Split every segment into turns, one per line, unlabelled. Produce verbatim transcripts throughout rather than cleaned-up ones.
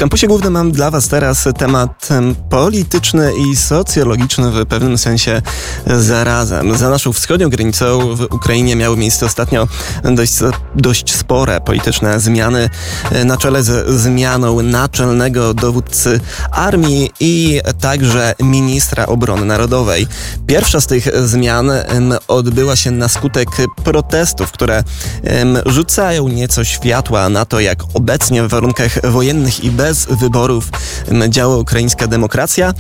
Kampusie Głównym mam dla Was teraz temat polityczny i socjologiczny w pewnym sensie zarazem. Za naszą wschodnią granicą w Ukrainie miały miejsce ostatnio dość, dość spore polityczne zmiany na czele z zmianą naczelnego dowódcy armii i także ministra obrony narodowej. Pierwsza z tych zmian odbyła się na skutek protestów, które rzucają nieco światła na to, jak obecnie w warunkach wojennych i bez wyborów działa ukraińska demokracja.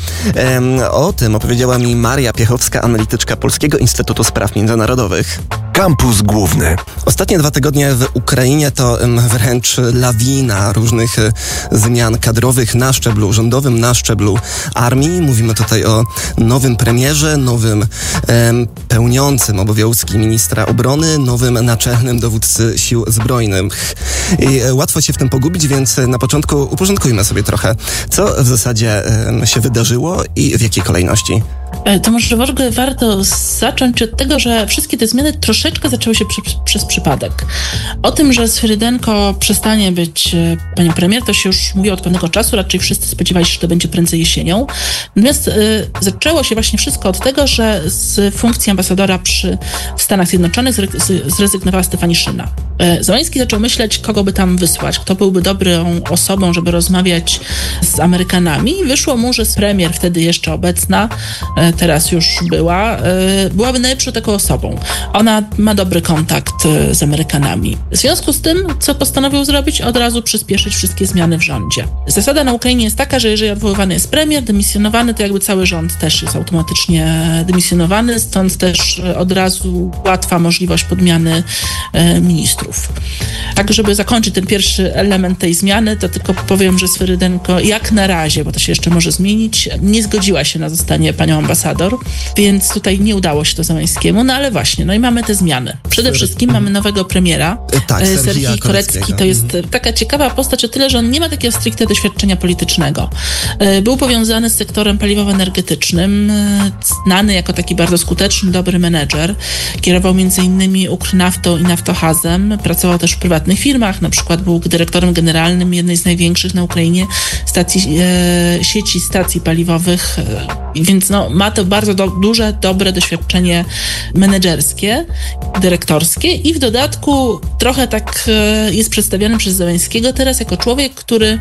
O tym opowiedziała mi Maria Piechowska, analityczka Polskiego Instytutu Spraw Międzynarodowych.
Kampus Główny.
Ostatnie dwa tygodnie w Ukrainie to wręcz lawina różnych zmian kadrowych na szczeblu rządowym, na szczeblu armii. Mówimy tutaj o nowym premierze, nowym em, pełniącym obowiązki ministra obrony, nowym naczelnym dowódcy sił zbrojnych. I łatwo się w tym pogubić, więc na początku uporządkujmy sobie trochę, co w zasadzie em, się wydarzyło i w jakiej kolejności.
To może w ogóle warto zacząć od tego, że wszystkie te zmiany troszeczkę zaczęły się przy, przez przypadek. O tym, że Swyrydenko przestanie być panią premier, to się już mówi od pewnego czasu, raczej wszyscy spodziewali się, że to będzie prędzej jesienią. Natomiast y, zaczęło się właśnie wszystko od tego, że z funkcji ambasadora przy, w Stanach Zjednoczonych zre, z, zrezygnowała Stefaniszyna. Y, Zełenski zaczął myśleć, kogo by tam wysłać, kto byłby dobrą osobą, żeby rozmawiać z Amerykanami. I wyszło mu, że premier, wtedy jeszcze obecna, y, teraz już była, byłaby najlepszą taką osobą. Ona ma dobry kontakt z Amerykanami. W związku z tym, co postanowił zrobić? Od razu przyspieszyć wszystkie zmiany w rządzie. Zasada na Ukrainie jest taka, że jeżeli odwoływany jest premier, dymisjonowany, to jakby cały rząd też jest automatycznie dymisjonowany, stąd też od razu łatwa możliwość podmiany ministrów. Tak, żeby zakończyć ten pierwszy element tej zmiany, to tylko powiem, że Swyrydenko jak na razie, bo to się jeszcze może zmienić, nie zgodziła się na zostanie panią ambasador, więc tutaj nie udało się to Zełenskiemu, no ale właśnie, no i mamy te zmiany. Przede wszystkim mamy nowego premiera,
tak,
Serhii Korecki. To jest taka ciekawa postać o tyle, że on nie ma takiego stricte doświadczenia politycznego. Był powiązany z sektorem paliwowo-energetycznym, znany jako taki bardzo skuteczny, dobry menedżer. Kierował między innymi Ukrnaftą i Naftogazem, pracował też w prywatnych firmach, na przykład był dyrektorem generalnym jednej z największych na Ukrainie stacji, e, sieci stacji paliwowych, e, więc no, ma to bardzo do, duże, dobre doświadczenie menedżerskie, dyrektorskie i w dodatku trochę tak e, jest przedstawiany przez Zełenskiego teraz jako człowiek, który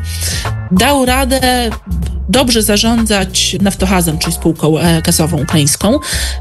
dał radę dobrze zarządzać Naftogazem, czyli spółką gazową ukraińską.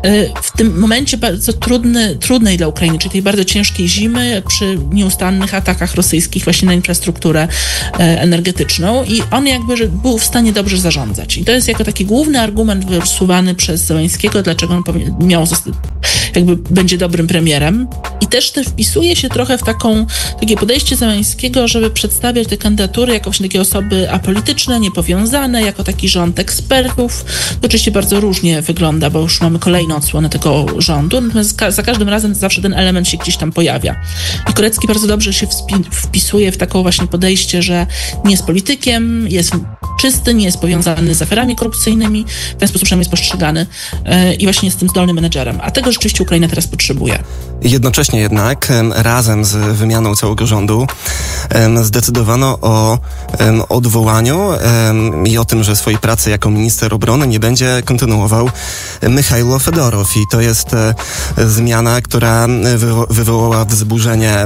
W tym momencie bardzo trudny, trudnej dla Ukrainy, czyli tej bardzo ciężkiej zimy przy nieustannych atakach rosyjskich właśnie na infrastrukturę energetyczną i on jakby że był w stanie dobrze zarządzać. I to jest jako taki główny argument wysuwany przez Zełenskiego, dlaczego on miał jakby będzie dobrym premierem. I też to wpisuje się trochę w taką, takie podejście Zełenskiego, żeby przedstawiać te kandydatury jako właśnie takie osoby apolityczne, niepowiązane, jako taki rząd ekspertów. To oczywiście bardzo różnie wygląda, bo już mamy kolejną odsłonę tego rządu, natomiast za każdym razem zawsze ten element się gdzieś tam pojawia. I Korecki bardzo dobrze się wpisuje w taką właśnie podejście, że nie jest politykiem, jest czysty, nie jest powiązany z aferami korupcyjnymi, w ten sposób przynajmniej jest postrzegany yy, i właśnie jest tym zdolnym menedżerem. A tego rzeczywiście Ukraina teraz potrzebuje.
Jednocześnie jednak razem z wymianą całego rządu zdecydowano o odwołaniu i o tym, że swojej pracy jako minister obrony nie będzie kontynuował Michajlo Fedorow. I to jest zmiana, która wywo- wywołała wzburzenie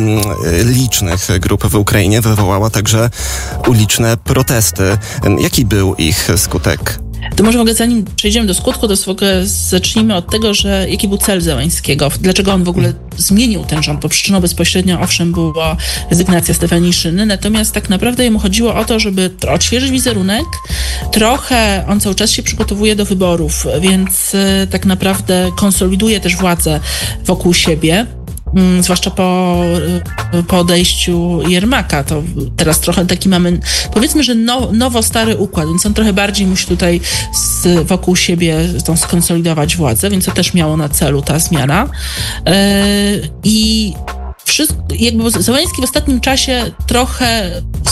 licznych grup w Ukrainie, wywołała także uliczne protesty. Jaki był ich skutek?
To może mogę, zanim przejdziemy do skutku, to zacznijmy od tego, że jaki był cel Zełenskiego, dlaczego on w ogóle zmienił ten rząd, bo przyczyną bezpośrednio owszem była rezygnacja Stefaniszyny, natomiast tak naprawdę jemu chodziło o to, żeby odświeżyć wizerunek, trochę on cały czas się przygotowuje do wyborów, więc tak naprawdę konsoliduje też władzę wokół siebie. Zwłaszcza po, po odejściu Jermaka, to teraz trochę taki mamy, powiedzmy, że now, nowo-stary układ, więc on trochę bardziej musi tutaj z, wokół siebie tą skonsolidować władzę, więc to też miało na celu ta zmiana. Yy, I wszystko, jakby Zełenski w ostatnim czasie trochę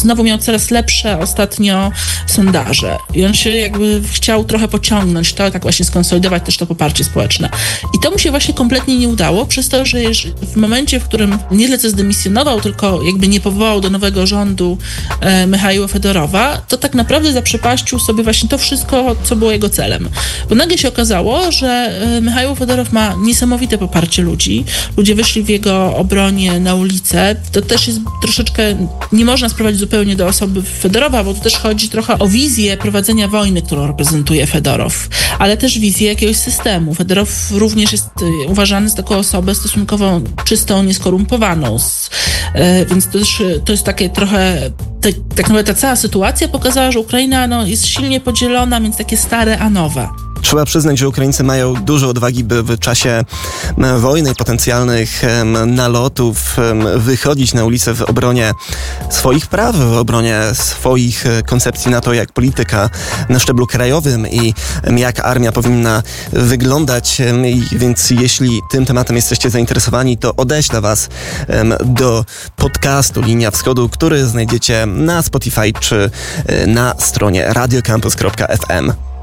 znowu miał coraz lepsze ostatnio sondaże. I on się jakby chciał trochę pociągnąć to, tak właśnie skonsolidować też to poparcie społeczne. I to mu się właśnie kompletnie nie udało, przez to, że w momencie, w którym nie tyle co zdymisjonował, tylko jakby nie powołał do nowego rządu e, Michaiła Fedorowa, to tak naprawdę zaprzepaścił sobie właśnie to wszystko, co było jego celem. Bo nagle się okazało, że e, Michaił Fedorow ma niesamowite poparcie ludzi. Ludzie wyszli w jego obronie na ulicę. To też jest troszeczkę, nie można sprowadzić zupełnie do osoby Fedorowa, bo tu też chodzi trochę o wizję prowadzenia wojny, którą reprezentuje Fedorow, ale też wizję jakiegoś systemu. Fedorow również jest uważany za taką osobę stosunkowo czystą, nieskorumpowaną. Z, e, więc to, też, to jest takie trochę, te, tak naprawdę ta cała sytuacja pokazała, że Ukraina no, jest silnie podzielona między takie stare a nowe.
Trzeba przyznać, że Ukraińcy mają dużo odwagi, by w czasie wojny i potencjalnych nalotów wychodzić na ulicę w obronie swoich praw, w obronie swoich koncepcji na to, jak polityka na szczeblu krajowym i jak armia powinna wyglądać. Więc jeśli tym tematem jesteście zainteresowani, to odeślę was do podcastu Linia Wschodu, który znajdziecie na Spotify czy na stronie radiocampus kropka f m.